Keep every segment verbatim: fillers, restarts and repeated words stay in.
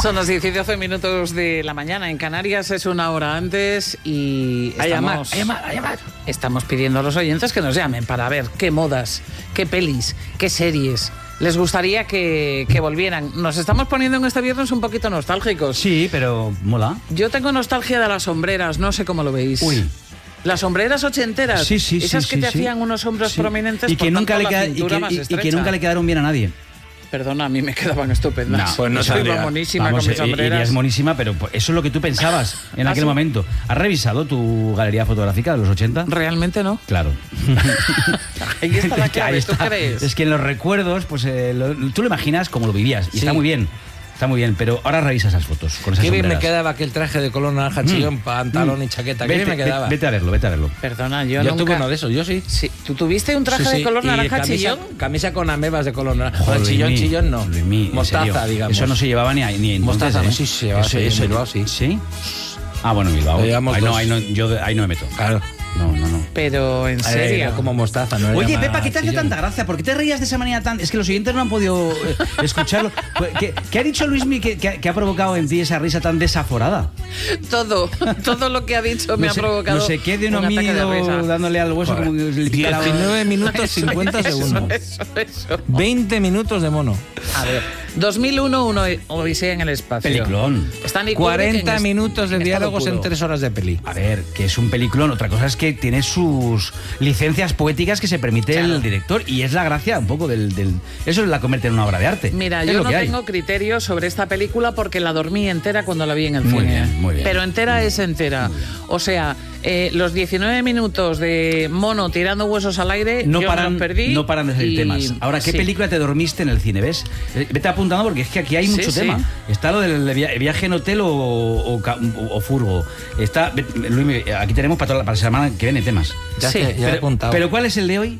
Son las diez y doce minutos de la mañana. En Canarias es una hora antes y estamos, a llamar, a llamar, a llamar. Estamos pidiendo a los oyentes que nos llamen para ver qué modas, qué pelis, qué series les gustaría que, que volvieran. Nos estamos poniendo en este viernes un poquito nostálgicos. Sí, pero mola. Yo tengo nostalgia de las sombreras, no sé cómo lo veis. Uy. Las sombreras ochenteras. Sí, sí, esas sí, que sí, te sí. hacían unos hombros Sí. prominentes y que, por nunca tanto, le la queda- y, cintura que, más y- y estrecha. que nunca le quedaron bien a nadie. Perdona, a mí me quedaban estupendas. No, pues no Yo iba sabría. monísima Vamos, con mis eh, sombreras. irías monísima, pero eso es lo que tú pensabas en ¿Ah, aquel sí? momento. ¿Has revisado tu galería fotográfica de los ochenta? Realmente no. Claro. Ahí está la Ahí clave, ¿tú está. crees? Es que en los recuerdos, pues eh, lo- tú lo imaginas como lo vivías. Y Sí. está muy bien. Está muy bien, pero ahora revisa esas fotos con esas Qué bien me sombreras. quedaba aquel traje de color naranja chillón, pantalón y chaqueta. Qué Vete, bien me quedaba. vete a verlo, vete a verlo. Perdona, yo, Yo nunca... tuve uno de esos, yo sí. Sí, ¿tú tuviste un traje Sí, sí, de color y naranja camisa, chillón? Camisa con amebas de color naranja. Joder, Con chillón, Luismi, chillón no. Luismi, en Mostaza, serio. digamos. Eso no se llevaba ni, a- ni entonces, Mostaza, ¿eh? no, sí, se llevaba, sí, en Bilbao, sí. ¿Sí? Ah, bueno, en Bilbao. Lo llevamos Ahí no, dos. ahí no, yo de- ahí no me meto. Claro. No, no, no. Pero en serio. Era como mostaza, ¿no? Oye, Era Pepa, más ¿qué te hace chillón. tanta gracia? ¿Por qué te reías de esa manera tan...? Es que los oyentes no han podido eh, escucharlo. ¿Qué, qué ha dicho Luismi que, que, ha- que ha provocado en ti esa risa tan desaforada? Todo, todo lo que ha dicho me no ha sé, provocado No sé qué de un un ataque de homínido risa. dándole al hueso Joder. como que le pica la- diecinueve minutos cincuenta Eso, segundos. Eso, eso. veinte minutos de mono. A ver, dos mil uno, uno Odisea en el espacio. Peliculón. Stanley Kubrick cuarenta en- minutos de en estado diálogos puro. en tres horas de peli. A ver, que es un peliculón. Otra cosa es que tiene sus licencias poéticas que se permite Claro. el director. Y es la gracia un poco del... del- eso es la convierte en una obra de arte. Mira, Es yo lo no que hay. tengo criterio sobre esta película porque la dormí entera cuando la vi en el Muy cine. bien, muy bien. Pero entera es entera. O sea, eh, los diecinueve minutos de mono tirando huesos al aire, No yo paran, me los perdí. no paran de salir y- temas. Ahora, ¿qué sí. película te dormiste en el cine? ¿Ves? Eh, Vete apuntando porque es que aquí hay Sí, mucho sí. tema. Está lo del via- viaje en hotel o, o ca- o- o furgo. Está, ve- Luis, aquí tenemos para, toda la, para la semana que viene temas. Ya, Sí, te- ya he Pero, apuntado. pero ¿cuál es el de hoy?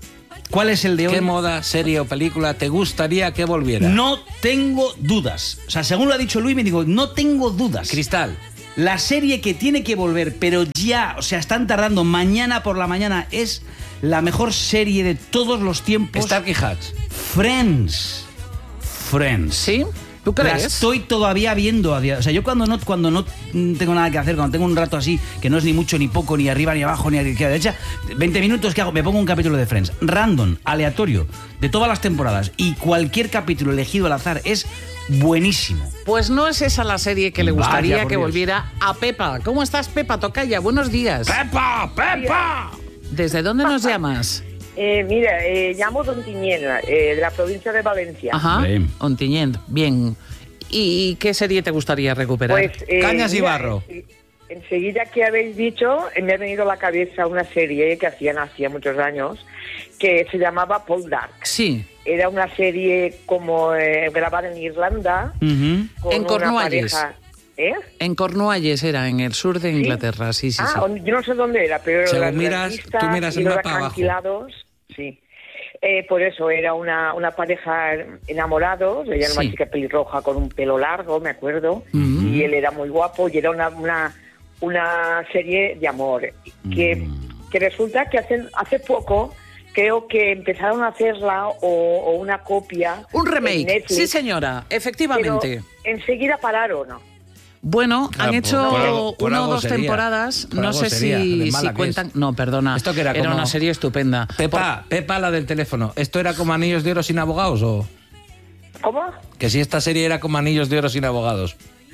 ¿Cuál es el de hoy? ¿Qué moda, serie o película te gustaría que volviera? No tengo dudas. O sea, según lo ha dicho Luis, me digo, no tengo dudas. Cristal. La serie que tiene que volver, pero ya, o sea, están tardando, mañana por la mañana, es la mejor serie de todos los tiempos. Starkey Hatch. Friends. Friends. ¿Sí? ¿Tú La crees? estoy todavía viendo a día. O sea, yo cuando no, cuando no tengo nada que hacer, cuando tengo un rato así, que no es ni mucho, ni poco, ni arriba, ni abajo, ni a la izquierda, derecha, veinte minutos, ¿qué hago? Me pongo un capítulo de Friends. Random, aleatorio, de todas las temporadas. Y cualquier capítulo elegido al azar es buenísimo. Pues no es esa la serie que le Vaya, gustaría por que Dios. volviera a Pepa. ¿Cómo estás, Pepa? Tocaya, buenos días. ¡Pepa! ¡Pepa! ¿Desde dónde nos llamas? Eh, mira, eh, llamo Don Tiñena, eh, de la provincia de Valencia. Ajá, Bien. Ontinyent. Bien. ¿Y qué serie te gustaría recuperar? Pues, eh, Cañas y mira, barro. eh, enseguida que habéis dicho, eh, me ha venido a la cabeza una serie que hacían hacía muchos años, que se llamaba Paul Dark. Sí, Era una serie como eh, grabada en Irlanda. Ujú. Con En una Cornualles. pareja- ¿Eh? en Cornualles era, en el sur de Inglaterra. Sí, sí, ah, sí. o- yo no sé dónde era, pero Según las miras- revistas tú miras y el los mapa abajo. acantilados, sí. Eh, por eso era una, una pareja enamorados, ella era Sí. una chica pelirroja con un pelo largo, me acuerdo, Mm. y él era muy guapo, y era una, una, una serie de amor, que, Mm. que resulta que hace, hace poco creo que empezaron a hacerla o, o una copia. Un en remake. Netflix, Sí, señora, pero efectivamente. enseguida pararon, ¿no? Bueno, Claro, han hecho por algo- por una o algo dos sería. temporadas. Por No algo sé sería, si, de si mala que cuentan. es. No, perdona. ¿Esto qué era, como- una serie estupenda. Pepa, Pepa, la del teléfono. ¿Esto era como Anillos de Oro sin abogados o...? ¿Cómo? Que si esta serie era como Anillos de Oro sin abogados.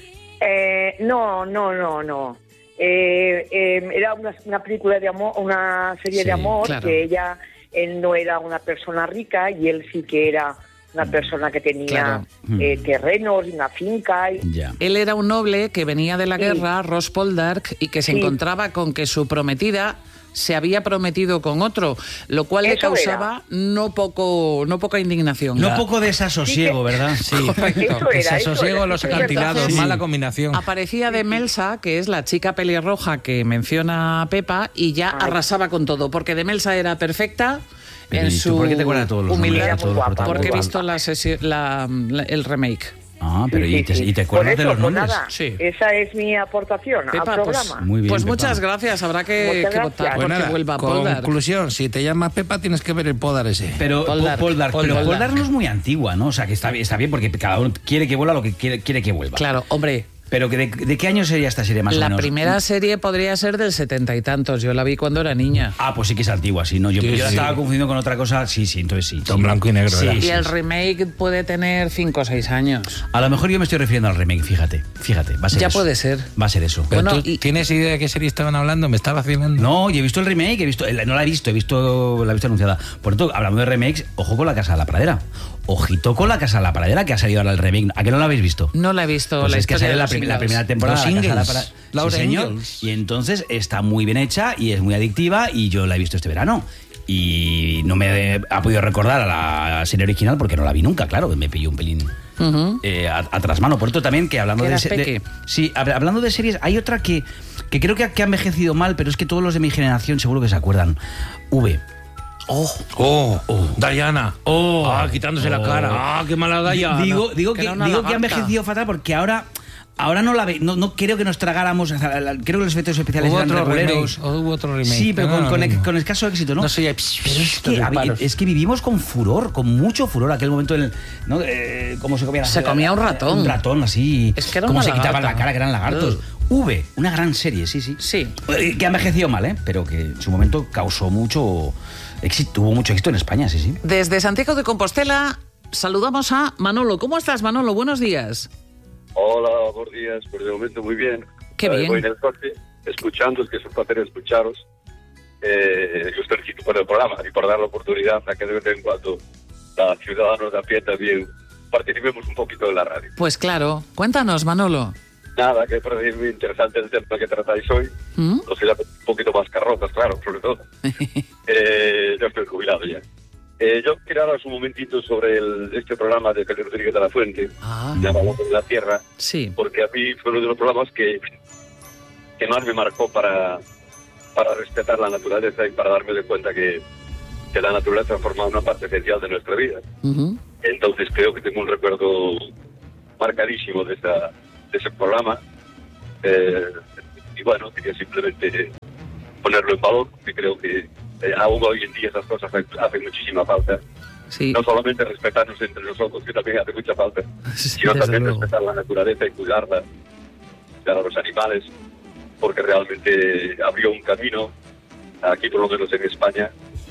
Eh, no, no, no, no. Eh, eh, era una, una película de amor, una serie Sí, de amor, claro. que ella, él no era una persona rica y él sí que era una persona que tenía Claro. eh, terrenos, una finca. Y, Ya. Él era un noble que venía de la Sí. guerra, Ross Poldark, y que se Sí. encontraba con que su prometida se había prometido con otro, lo cual le Eso causaba no poco no poca indignación. No poco desasosiego, ¿verdad? Sí, Eso era, eso Desasosiego era, en los eso es acantilados, verdad. mala Sí. combinación. Aparecía de Melsa, que es la chica pelirroja que menciona Pepa, y ya Ay. arrasaba con todo, porque de Melsa era perfecta Pero, en ¿y tú su por qué te acuerdas de todos los nombres humildad, de todos los guapa, porque he protagonistas? visto la sesi- la- la- el remake. Ah, pero Sí, ¿y, te, sí, sí. ¿y te Por acuerdas de eso, los pues nombres? nada, Sí. esa es mi aportación Pepa, al pues, programa. Muy bien, pues Pepa. muchas gracias. Habrá que, Muchas que gracias. votar Pues porque nada, vuelva a Poldar. conclusión, si te llamas Pepa tienes que ver el Podar ese. Pero Poldar. Poldar, pero Poldar. Poldar no es muy antigua, ¿no? O sea, que está, bien- está bien porque cada uno quiere que vuelva lo que quiere, quiere que vuelva. Claro, hombre, Pero que de, ¿de qué año sería esta serie más o la menos? primera serie podría ser del setenta y tantos. Yo la vi cuando era niña. Ah, pues sí que es antigua, sí. No, yo, Sí, yo la sí. estaba confundiendo con otra cosa. Sí, sí, entonces sí. Con sí. blanco y negro, Sí, era. Y sí, el sí. remake puede tener cinco o seis años. A lo mejor yo me estoy refiriendo al remake, fíjate. Fíjate, va a ser Ya eso. puede ser. Va a ser eso. Pero Bueno, tú y- tienes idea de qué serie estaban hablando, me estaba vacilando. No, yo he visto el remake, he visto, no la he visto, he visto la he visto anunciada. Por tanto, hablando de remakes, ojo con La Casa de la Pradera. Ojito con La Casa de la Pradera, que ha salido ahora el remake. ¿A qué no lo habéis visto? No la he visto. Pues la es que ha historia salido de la, los prim- la Ingalls. primera temporada Los de La Casa de la Ingalls. Pradera. Laura Sí, señor. Ingalls. Y entonces está muy bien hecha y es muy adictiva y yo la he visto este verano. Y no me ha podido recordar a la serie original porque no la vi nunca, claro, me pilló un pelín Ujú. eh, a, a trasmano. Por esto también que hablando Que de, eras se- de- peque. sí, hab- hablando de series, hay otra que, que creo que ha, que ha envejecido mal, pero es que todos los de mi generación seguro que se acuerdan. V. Oh, oh, Diana. Oh. ah, quitándose la Oh. cara. Ah, qué mala Diana. Digo, digo que que, era una digo que ha lagarta. envejecido fatal porque ahora ahora no la ve, no, no creo que nos tragáramos, o sea, la- creo que los efectos especiales Hubo eran otro reguleros. remake, hubo otro remake. Sí, pero No, con, no, con, lo mismo. con escaso éxito, ¿no? No sé, Pero es que, hab- es que vivimos con furor, con mucho furor, aquel momento en el, ¿no? Eh, cómo se comía la- Se comía un ratón. Un ratón, así. Es que era cómo una se quitaban lagarta. la cara, que eran lagartos. V, una gran serie, sí, sí. Sí. Eh, Que ha envejecido mal, ¿eh? Pero que en su momento causó mucho éxito, tuvo mucho éxito en España, sí, sí. Desde Santiago de Compostela saludamos a Manolo. ¿Cómo estás, Manolo? Buenos días. Hola, buenos días. Por el momento muy bien. Qué Eh, bien. Voy en el coche, escuchando, es que es un placer escucharos. Eh, yo os felicito por el programa y por dar la oportunidad a que de vez en cuando la ciudadanos de a pie también participemos un poquito de la radio. Pues claro, cuéntanos, Manolo. Nada, que parece muy interesante el tema que tratáis hoy. ¿Mm? Los que ya un poquito más carrozas, claro, sobre todo. Eh, yo estoy jubilado ya. Eh, yo quería hablaros un momentito sobre el, este programa de Felipe Rodríguez de la Fuente, Ah, llamado de la Tierra, sí. porque a mí fue uno de los programas que, que más me marcó para, para respetar la naturaleza y para darme de cuenta que, que la naturaleza forma una parte esencial de nuestra vida. Ujú. Entonces creo que tengo un recuerdo marcadísimo de, esa, de ese programa. Eh, y bueno, quería simplemente ponerlo en valor, porque creo que eh, aún hoy en día esas cosas hacen, hacen muchísima falta. Sí, No solamente respetarnos entre nosotros, que también hace mucha falta, sí, sino desde también luego. respetar la naturaleza y cuidarla, cuidar a los animales, porque realmente abrió un camino, aquí por lo menos en España,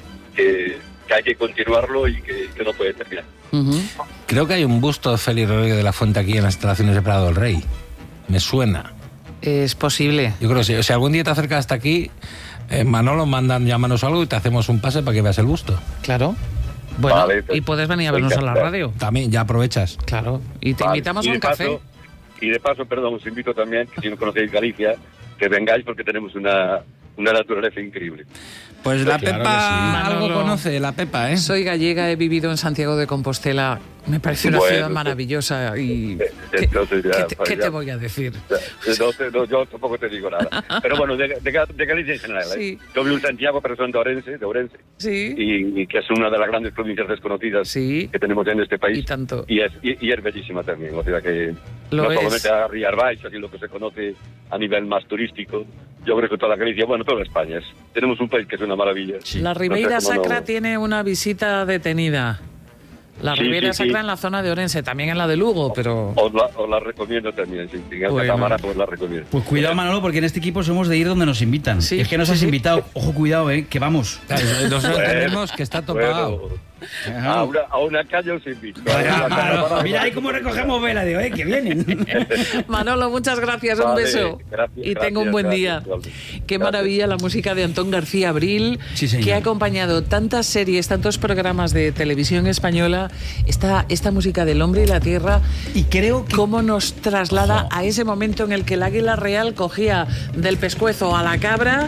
que, que hay que continuarlo y que, que no puede terminar. Ujú. Creo que hay un busto de Félix Rodríguez de la Fuente aquí en las instalaciones de Prado del Rey. Me suena. Es posible. Yo creo que sí. O sea, algún día te acercas hasta aquí, eh, Manolo, mandan, llámanos algo y te hacemos un pase para que veas el busto. Claro. Bueno, Vale, pues, y puedes venir a vernos a la encantado. radio. También, ya aprovechas. Claro. Y te Vale, invitamos y a de un café. paso- y de paso, perdón, os invito también, que si no conocéis Galicia, que vengáis porque tenemos una, una naturaleza increíble. Pues la Claro Pepa que sí. algo Manolo. conoce, la Pepa, ¿eh? Soy gallega, he vivido en Santiago de Compostela. Me parece una Bueno, ciudad pues- maravillosa y... Eh, ¿Qué, entonces ya, qué te, pues qué ya. te voy a decir? No, te- no, yo tampoco te digo nada. Pero bueno, de, de, de Galicia en general. ¿eh? Sí. Yo vivo en Santiago, pero soy de Orense, de Orense Sí, y, y que es una de las grandes provincias desconocidas sí. que tenemos en este país. Y tanto. Y es, y, y es bellísima también. O sea que Lo no es. solamente a Rías Baixas y lo que se conoce a nivel más turístico, yo creo que toda Galicia, bueno, toda España, es, tenemos un país que es una maravilla. La No Ribeira sé cómo Sacra no- tiene una visita detenida. La Sí, Ribeira sí, Sacra sí. en la zona de Orense, también en la de Lugo, pero... Os la, os la recomiendo también, si en esta Bueno. cámara os la recomiendo. Pues cuidado, Manolo, porque en este equipo somos de ir donde nos invitan. Sí, es que nos sí, has sí. invitado. Ojo, cuidado, eh, que vamos. Nosotros Bueno, entendemos que está topado. Bueno, a, una, a una calle os invito. A una Claro, cámara- mira ahí cómo recogemos vela, digo, eh, que vienen. Manolo, muchas gracias, un Vale, beso. gracias, y tenga un buen gracias, día. gracias. Qué Gracias. maravilla la música de Antón García Abril, Sí, señor. que ha acompañado tantas series, tantos programas de televisión española. Esta, esta música del hombre y la tierra, Y creo que cómo nos traslada Ojo. a ese momento en el que el águila real cogía del pescuezo a la cabra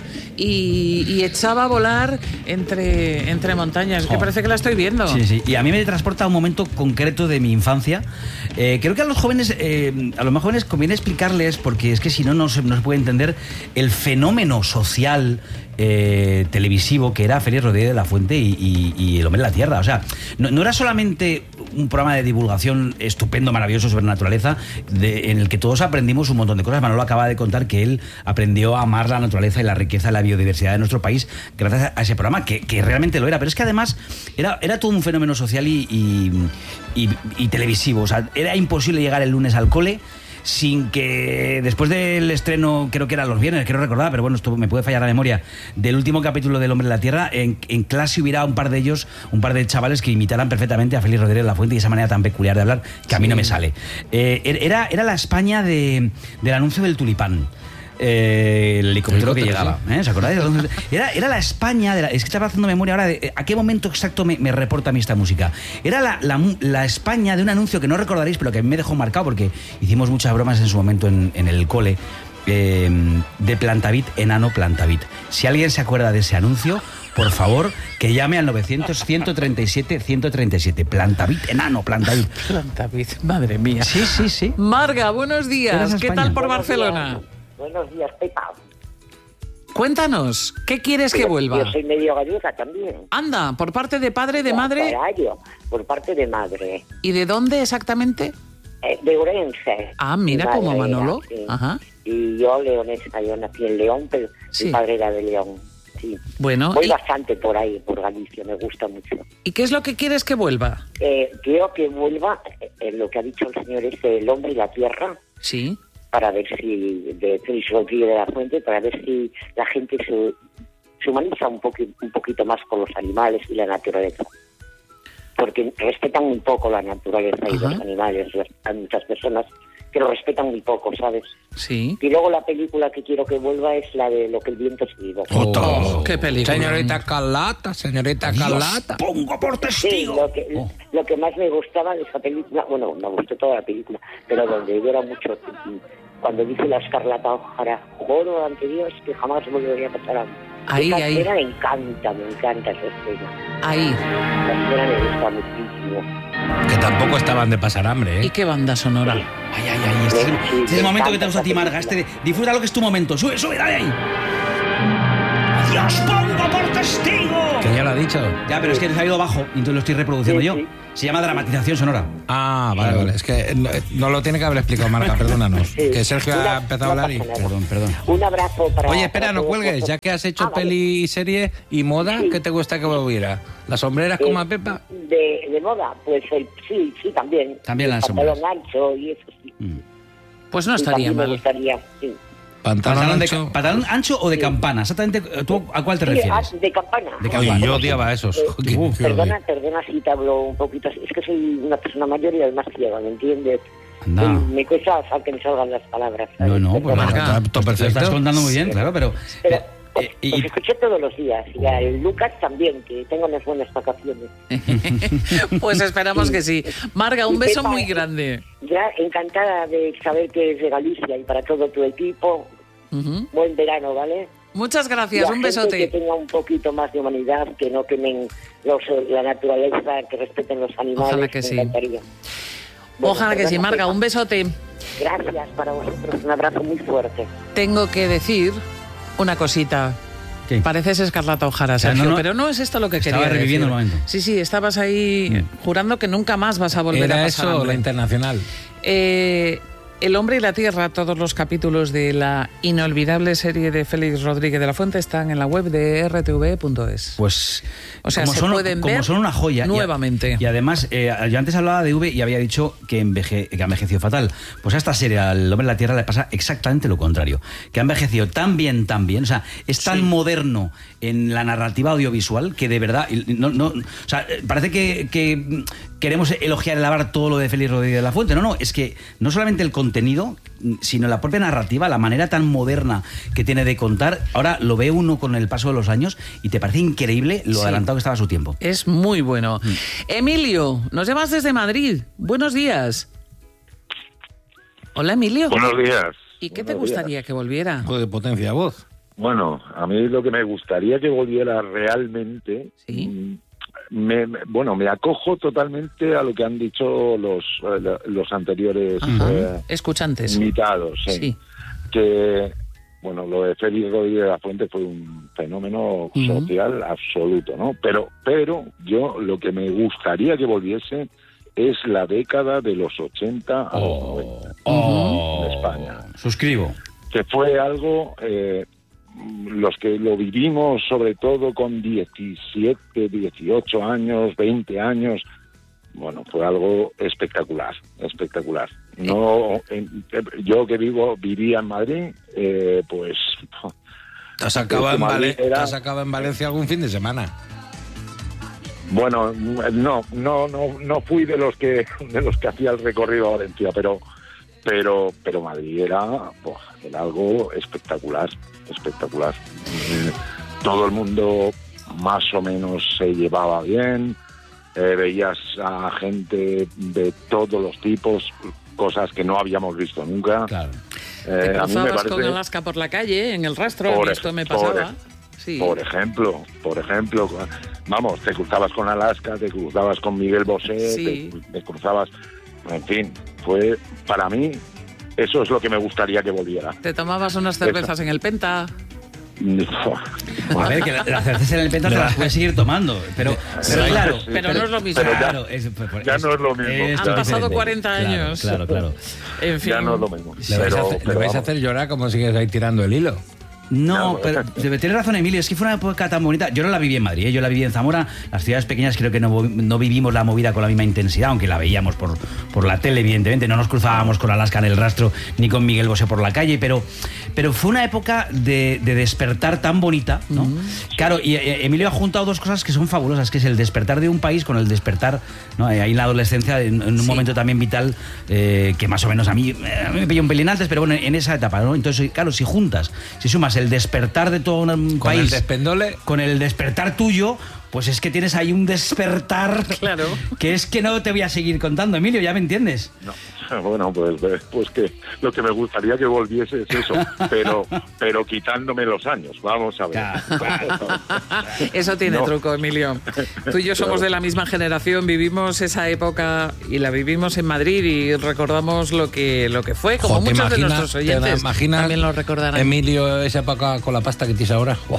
y, y echaba a volar entre, entre montañas. Es que Jo. parece que la estoy viendo. Sí, sí. Y a mí me transporta a un momento concreto de mi infancia. Eh, creo que a los jóvenes, eh, a los más jóvenes conviene explicarles, porque es que si no, no se, no se puede entender el fenómeno social eh, televisivo que era Félix Rodríguez de la Fuente y, y, y El hombre de la tierra. O sea, no, no era solamente un programa de divulgación estupendo, maravilloso sobre naturaleza, de, en el que todos aprendimos un montón de cosas. Manolo acaba de contar que él aprendió a amar la naturaleza y la riqueza de la biodiversidad de nuestro país gracias a ese programa, que, que realmente lo era. Pero es que además era, era todo un fenómeno social y, y, y, y televisivo. O sea, era imposible llegar el lunes al cole sin que después del estreno, creo que era los viernes, quiero recordar, pero bueno, esto me puede fallar la memoria, del último capítulo del Hombre de la Tierra, en, en clase hubiera un par de ellos, un par de chavales que imitaran perfectamente a Félix Rodríguez de la Fuente y esa manera tan peculiar de hablar que a mí no me sale. Eh, era, era la España de, del anuncio del tulipán. Eh, el helicóptero que llegaba, ¿eh? ¿Os acordáis? Era, era la España de la, es que estaba haciendo memoria ahora de a qué momento exacto me, me reporta a mí esta música. Era la, la, la España de un anuncio que no recordaréis, pero que a mí me dejó marcado porque hicimos muchas bromas en su momento en, en el cole, eh, de Plantavit, enano Plantavit. Si alguien se acuerda de ese anuncio, por favor, que llame al novecientos, ciento treinta y siete, ciento treinta y siete. Plantavit, enano, Plantavit. Plantavit, madre mía. Sí, sí, sí. Marga, buenos días. ¿Qué tal por Buenos Barcelona? días. Buenos días, Pepa. Cuéntanos, ¿qué quieres que Yo- vuelva? Yo soy medio gallega también. Anda, ¿por parte de padre, de madre? Carayo, por parte de madre. ¿Y de dónde exactamente? Eh, de Orense. Ah, mira, Mi como madre era, Manolo. sí. Ajá. Y yo leonesa, yo nací en León, pero Sí. mi padre era de León. Sí. Bueno, Voy ¿y, bastante por ahí, por Galicia, me gusta mucho. ¿y qué es lo que quieres que vuelva? Eh, quiero que vuelva eh, en lo que ha dicho el señor ese, El hombre y la tierra, Sí. para ver si, de Félix Rodríguez de la Fuente, para ver si la gente se, se humaniza un, poqui, un poquito más con los animales y la naturaleza. Porque respetan muy poco la naturaleza y Ajá. los animales. Hay muchas personas que lo respetan muy poco, ¿sabes? Sí. Y luego la película que quiero que vuelva es la de Lo que el viento se llevó. Oh, qué película. Señorita Carlata, señorita Carlata. Pongo por Sí, testigo. lo que, Oh. lo que más me gustaba de esa película, bueno, me gustó toda la película, pero donde yo era mucho, cuando dice la Escarlata O'Hara, juro ante Dios que jamás volvería a pasar a mí. Ahí, esa ahí. escena me encanta, me encanta esa escena. Ahí. La escena me gusta muchísimo. Que tampoco estaban de pasar hambre, ¿Y ¿eh? qué banda sonora? Ay, ay, ay, este es, el- Sí, este es el me momento que encanta te gusta a ti, esta Marga. película. Este de- disfruta lo que es tu momento. Sube, sube, dale ahí. Dios, pongo por testigo. Que ya lo ha dicho. Ya, pero es que se ha ido bajo y entonces lo estoy reproduciendo Sí, yo. sí. Se llama dramatización sonora. Ah, vale, vale. Es que no, no lo tiene que haber explicado Marga, perdónanos. Sí. Que Sergio Una- ha empezado no a hablar y... pasa nada. Perdón, perdón. Un abrazo para... Oye, espera, para no todos cuelgues. vosotros. Ya que has hecho Ah, vale. peli y serie y moda, Sí. ¿qué te gusta que volviera? ¿Las sombreras Eh, como a Pepa? De, de moda, pues el, sí, sí, también. También las El pantalón sombreras. ancho y eso sí. Mm. Pues no Sí, estaría también me mal. gustaría, sí. Pantalón ¿Pantalón, de, ancho. ca- pantalón ancho o de Sí. campana? Exactamente, ¿tú a cuál te Sí, refieres? ah, de campana. De Oye, campana. yo odiaba esos. Eh, Qué- Uf, qué Perdona, odio. perdona si te hablo un poquito así. Es que soy una persona mayor y además ciega, ¿me entiendes? Anda. Y me cuesta haz que me salgan las palabras. ¿sabes? No, no, pues Perdona. Marga, Está todo pues, lo perfecto. estás contando muy bien, claro, pero... Pero eh, os, eh, y- os escuché todos los días. Y a Lucas también, que tengo unas buenas vacaciones. Pues esperamos que sí. Marga, un Y beso Pepa, muy grande. Ya encantada de saber que es de Galicia y para todo tu equipo. Ujú. Buen verano, ¿vale? Muchas Y gracias, a un gente besote. que tenga un poquito más de humanidad, que no quemen los, la naturaleza, que respeten los animales. Ojalá que me sí. encantaría. Bueno, Ojalá que sí, perdona, Marga, Pepa. un besote. Gracias para vosotros, un abrazo muy fuerte. Tengo que decir una cosita. ¿Qué? Pareces Escarlata O'Hara, sea, Sergio, no, no. pero no es esto lo que Estaba quería reviviendo decir. el momento. Sí, sí, estabas ahí jurando que nunca más vas a volver a ¿Era pasar eso hambre. la internacional? Eh, El hombre y la tierra, todos los capítulos de la inolvidable serie de Félix Rodríguez de la Fuente están en la web de r t v punto es. Pues O sea, como, se son, pueden como ver son una joya. Y a- nuevamente. Y, además, eh, yo antes hablaba de V y había dicho que, enveje, que ha envejecido fatal. Pues a esta serie, al Hombre de la Tierra, le pasa exactamente lo contrario. Que ha envejecido tan bien, tan bien. O sea, es tan moderno en la narrativa audiovisual que de verdad... y No, no, o sea, parece que, que queremos elogiar y alabar todo lo de Félix Rodríguez de la Fuente. No, no, es que no solamente el contenido, sino la propia narrativa, la manera tan moderna que tiene de contar. Ahora lo ve uno con el paso de los años y te parece increíble lo Sí. adelantado que estaba a su tiempo. Es muy bueno. Mm. Emilio, nos llamas desde Madrid. Buenos días. Hola, Emilio. Buenos días. ¿Y qué te Buenos días. gustaría que volviera? Joder, potencia voz. Bueno, a mí lo que me gustaría que volviera realmente, Sí. mm, me, me- bueno, me acojo totalmente a lo que han dicho los eh, los anteriores Ajá. eh, Escuchantes. invitados, sí. Sí. que bueno, lo de Félix Rodríguez de la Fuente fue un fenómeno Ujú. social absoluto, ¿no? Pero, pero yo lo que me gustaría que volviese es la década de los ochenta a los noventa Oh, en España. Suscribo. Que fue algo, eh, los que lo vivimos sobre todo con diecisiete, dieciocho años, veinte años, bueno, fue algo espectacular, espectacular. No, en- yo que vivo, vivía en Madrid, eh, pues... ¿Te has acabado en, Madrid Vale- era- te has acabado en Valencia algún fin de semana? Bueno, no, no, no, no fui de los que de los que hacía el recorrido a Valencia, pero, pero, pero Madrid era, buah, era algo espectacular, espectacular. Eh, todo el mundo más o menos se llevaba bien, eh, veías a gente de todos los tipos, cosas que no habíamos visto nunca. Claro. Eh, Te a mí me cruzabas con parece- Alaska por la calle, en el rastro, Por y ej- esto me por pasaba. ej- Sí. Por ejemplo, por ejemplo, vamos, te cruzabas con Alaska, te cruzabas con Miguel Bosé, Sí. te, te cruzabas, en fin, fue para mí eso es lo que me gustaría que volviera. Te tomabas unas cervezas en el Penta. A ver, que la- las cervezas en el Penta te las puedes seguir tomando, pero, pero claro, sí, pero no es lo mismo. pero ya- claro, es- por- ya no es lo mismo. esto Han es pasado diferente. cuarenta Claro, años. Claro, claro. En fin. Ya no es lo mismo. Le vais, a, Pero, hacer, le pero vais a vamos. hacer llorar como sigues ahí tirando el hilo. No, Claro. pero tienes razón, Emilio, es que fue una época tan bonita. Yo no la viví en Madrid, ¿eh? Yo la viví en Zamora. Las ciudades pequeñas creo que no, no vivimos la movida con la misma intensidad, aunque la veíamos por, por la tele, evidentemente. No nos cruzábamos con Alaska en el rastro ni con Miguel Bosé por la calle, pero, pero fue una época de, de despertar tan bonita, ¿no? Claro, y eh, Emilio ha juntado dos cosas que son fabulosas, que es el despertar de un país con el despertar, ¿no? Eh, ahí en la adolescencia, en, en un Sí. momento también vital, eh, que más o menos a mí, eh, a mí me pilló un pelín antes, pero bueno, en esa etapa, ¿no? Entonces, claro, si juntas, si sumas el despertar de todo un Con país el despendole. con el despertar tuyo, pues es que tienes ahí un despertar Claro. que es que no te voy a seguir contando, Emilio, ¿ya me entiendes? No. Bueno, pues, pues que lo que me gustaría que volviese es eso, pero, pero quitándome los años, vamos a ver. Eso tiene No. truco, Emilio. Tú y yo somos de la misma generación, vivimos esa época y la vivimos en Madrid y recordamos lo que lo que fue, como Jo, ¿te muchos de imaginas- nuestros te oyentes imaginas, también lo recordarán. Emilio, esa época con la pasta que tienes ahora? Wow.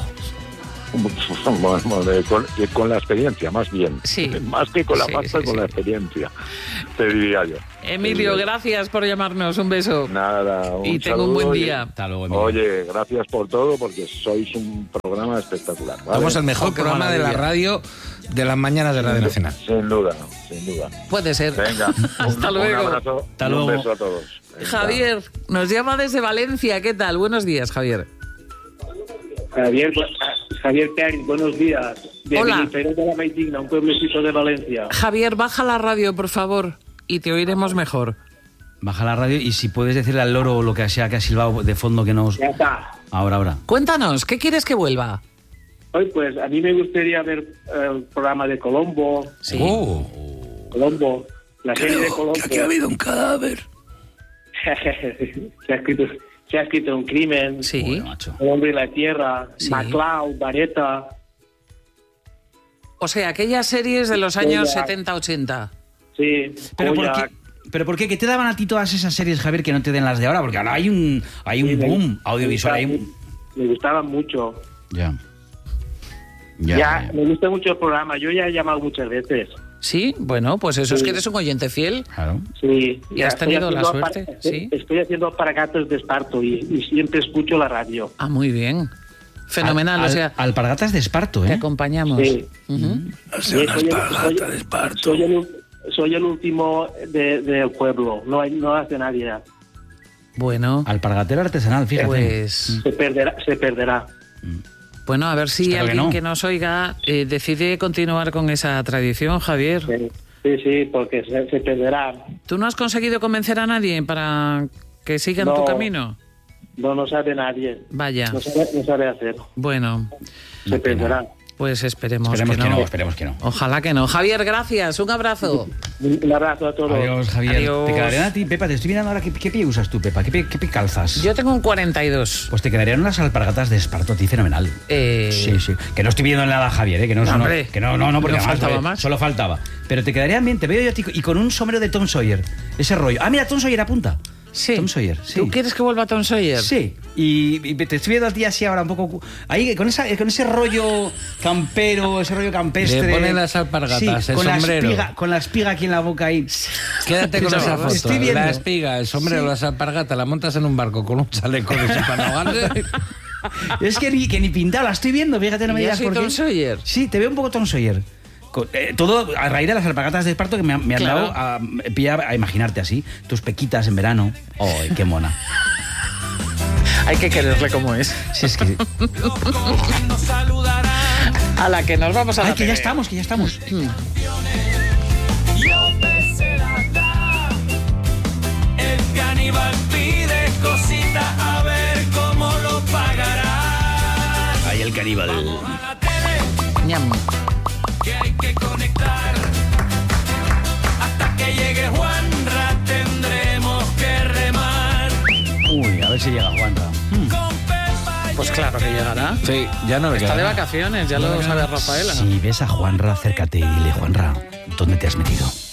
Bueno, bueno, con, con la experiencia, más bien. Sí. Más que con la Sí, pasta, sí, con sí. la experiencia, te diría yo. Emilio, Te diría gracias por llamarnos, un beso. yo. Nada, un Y tengo un buen saludo y- día. Hasta luego, Emilio. Oye, gracias por todo, porque sois un programa espectacular. ¿vale? Somos el mejor Oh, qué programa de la maravilla. radio de las mañanas de Radio Nacional. Sin duda, sin duda. Puede ser. Venga, Hasta un, luego. un abrazo Hasta y un luego. beso a todos. Venga. Javier, nos llama desde Valencia. ¿Qué tal? Buenos días, Javier. Javier, Javier Pérez, buenos días. De Hola. Benifero de la Maitigna, un pueblecito de Valencia. Javier, baja la radio, por favor, y te oiremos mejor. Baja la radio y si puedes decirle al loro lo que sea que ha silbado de fondo que nos... Ya está. Ahora, ahora. Cuéntanos, ¿qué quieres que vuelva? Hoy, pues, a mí me gustaría ver eh, el programa de Colombo. Sí. Oh. Colombo, la serie de Colombo. Que aquí ha habido un cadáver. se, ha escrito, se ha escrito un crimen. Sí. Joder, macho. El hombre y la tierra. Sí. MacLeod, Vareta. O sea, aquellas series de los años Koyak. setenta ochenta. Sí. Pero ¿por Koyak. qué? ¿Pero por qué? ¿Qué te daban a ti todas esas series, Javier, que no te den las de ahora? Porque ahora hay un, hay un Sí, me- boom audiovisual. Hay un... Me gustaban mucho. Ya. Ya, Ya, ya. me gusta mucho el programa. Yo ya he llamado muchas veces. Sí, bueno, pues eso es Sí. que eres un oyente fiel. Claro. Sí. ¿Y ya has estoy tenido la haciendo suerte? apar- Sí. Estoy haciendo aparagatas de esparto y, y siempre escucho la radio. Ah, muy bien. Fenomenal, Al- o sea, al- alpargatas de Esparto, te ¿eh? acompañamos. Sí. Ujú. Soy, el, soy- soy el ul- soy el último de- del pueblo. No hay, no hace nadie. Bueno, Alpargatero artesanal, fíjate. pues Se perderá. Se perderá. bueno, a ver si Espero que alguien no. que nos oiga eh, decide continuar con esa tradición, Javier. Sí, sí, sí, porque se, se perderá. ¿Tú no has conseguido convencer a nadie para que sigan No. tu camino? No, no sabe nadie. Vaya, No sabe, no sabe hacer. bueno, Se perderá. pues esperemos, Esperemos que, que no. no, esperemos que no. Ojalá que no. Javier, gracias, un abrazo. Un un abrazo a todos. Adiós, Javier. Adiós. Te quedarían a ti, Pepa, te estoy mirando ahora. ¿Qué, qué pie usas tú, Pepa? ¿Qué pie, qué pie calzas? Yo tengo un cuarenta y dos. Pues te quedarían unas alpargatas de Esparto a ti, fenomenal. Eh, Sí, sí. Que no estoy pidiendo nada a Javier, ¿eh? Que no, No, eso no- hombre. que no, no, no, porque No además, faltaba eh, más. Solo faltaba. Pero te quedarían bien, te veo yo a ti y con un sombrero de Tom Sawyer. Ese rollo. Ah, mira, Tom Sawyer apunta. Sí. Tom Sawyer, sí. ¿Tú quieres que vuelva Tom Sawyer? Sí. Y, y te estoy viendo a ti así ahora un poco... Ahí, con, esa, con ese rollo campero, ese rollo campestre... Le pone las alpargatas, sí, el con sombrero. La espiga, con la espiga aquí en la boca ahí. Quédate con No, esa foto. estoy viendo. La espiga, el sombrero, Sí. las alpargatas, la montas en un barco con un chaleco de eso para no ahogarse. Es que ni, que ni pintado, la estoy viendo, fíjate, no me ¿Y ya digas soy por Tom qué. Sawyer? Sí, te veo un poco Tom Sawyer. Con- eh, todo a raíz de las alpargatas de esparto que me, han- me han Claro. dado a, pillar- a imaginarte así, tus pequitas en verano. ¡Ay, qué mona! Hay que quererle como es. Sí, es que... A la que nos vamos a la ¡Ay, que ya tele. estamos, que ya estamos! El caníbal pide cosita, a ver cómo lo pagará. ¡Ay, el caníbal! Ñam. Que hay que conectar. Hasta que llegue Juanra tendremos que remar. Uy, a ver si llega Juanra. Pues claro que llegará. Sí, ya no le Está queda de nada. vacaciones, ya lo sabe Rafaela. Si ves a Juanra, acércate y dile, Juanra, ¿dónde te has metido?